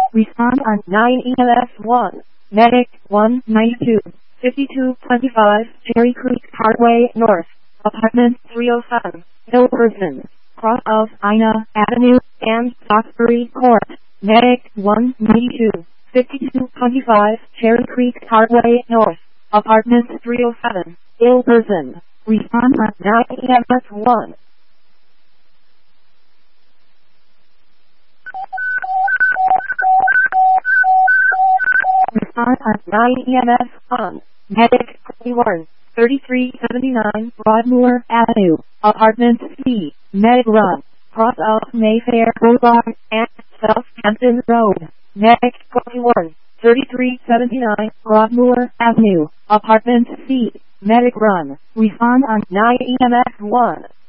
Respond on 9 EMS 1. Medic 192. 5225 Cherry Creek Parkway North. Apartment 307. Hilversum. Cross of Ina Avenue and Stocksbury Court. Medic 192. 5225 Cherry Creek Parkway North. Apartment 307. Hilversum. Respond on 9 EMS 1. Respond on 9 EMS 1. Medic 21. 3379 Broadmoor Avenue. Apartment C. Medic Run. Cross of Mayfair Boulevard and Southampton Road. Medic 21. 3379 Broadmoor Avenue. Apartment C. Medic Run. Respond on 9 EMS 1.